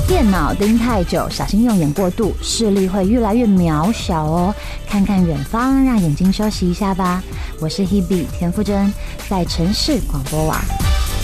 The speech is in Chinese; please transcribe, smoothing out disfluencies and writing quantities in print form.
电脑盯太久，小心用眼过度，视力会越来越渺小哦。看看远方，让眼睛休息一下吧。我是 Hebe 田馥甄，在城市广播网。